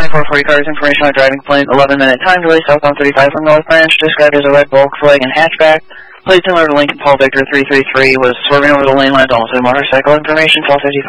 2440 cars, information on driving plate, 11-minute time delay, southbound 35 from North Branch, described as a red Volkswagen hatchback. Plate similar to Lincoln Paul Victor 333, was swerving over the lane when it also motorcycle, information 1255.